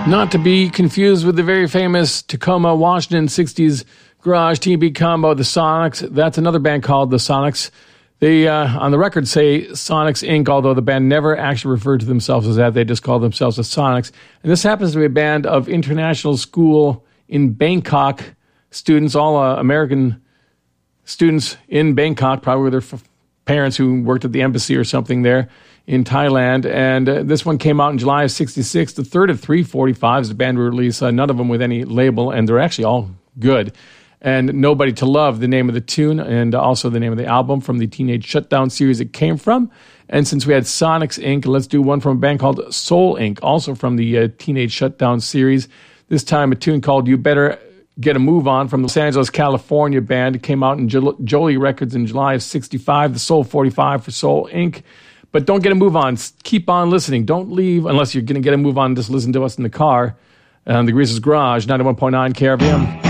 Not to be confused with the very famous Tacoma, Washington 60s garage TB combo, the Sonics. That's another band called the Sonics. They, on the record, say Sonics Inc., although the band never actually referred to themselves as that. They just called themselves the Sonics. And this happens to be a band of international school in Bangkok students, all American students in Bangkok, probably with their parents who worked at the embassy or something there in Thailand. And this one came out in July of 66, the third of 3 45s the band released, none of them with any label, and they're actually all good. And Nobody to Love, the name of the tune, and also the name of the album from the Teenage Shutdown series it came from. And since we had Sonics Inc., let's do one from a band called Soul Inc., also from the Teenage Shutdown series. This time a tune called You Better Get a Move On from the Los Angeles, California band. It came out in Jolie Records in July of 65, the Soul 45 for Soul Inc., but don't get a move on. Keep on listening. Don't leave unless you're going to get a move on. Just listen to us in the car. The Greaser's Garage, 91.9 KRVM.